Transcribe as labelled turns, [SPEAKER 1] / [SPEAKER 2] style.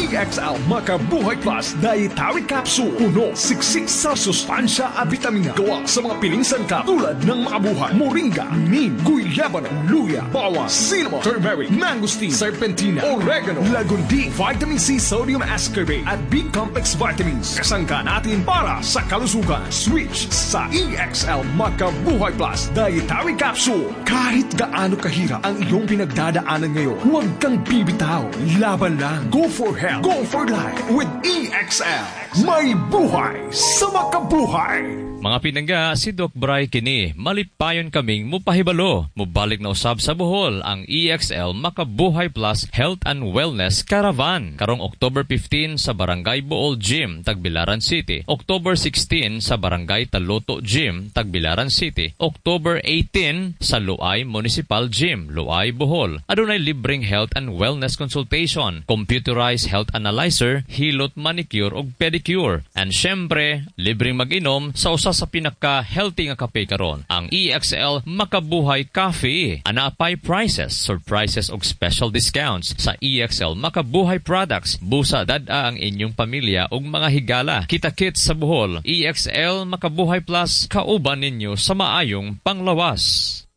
[SPEAKER 1] EXL Makabuhay Plus Dietary Capsule. Puno, siksik sa sustansya at vitamina. Gawa sa mga piling sangkap tulad ng Makabuhay, moringa, neem, guyabano, luya, bawang, cinnamon, turmeric, mangosteen, serpentina, oregano, lagundi, vitamin C, sodium ascorbate at B-complex vitamins. Kasangka natin para sa kalusugan. Switch sa EXL Makabuhay Plus Dietary Capsule. Kahit gaano kahirap ang iyong pinagdadaanan ngayon, huwag kang bibitaw. Laban lang. Go for health. Go for life with EXL. May buhay sa makabuhay.
[SPEAKER 2] Mga pinangga, si Doc Bray kini, malipayon kaming mupahibalo. Mubalik na usab sa Bohol ang EXL Makabuhay Plus Health and Wellness Caravan. Karong October 15 sa Barangay Bool Gym, Tagbilaran City. October 16 sa Barangay Taloto Gym, Tagbilaran City. October 18 sa Luay Municipal Gym, Luay, Bohol. Adunay libreng health and wellness consultation, computerized health analyzer, hilot manicure ug pedicure. And syempre, libreng mag-inom sa usa sa pinaka-healthy nga kape karon, ang EXL Makabuhay Coffee. Anapay prices, surprises ug special discounts sa EXL Makabuhay products. Busa dada ang inyong pamilya ug mga higala. Kita-kits sa Bohol, EXL Makabuhay Plus, kauban ninyo sa maayong panglawas.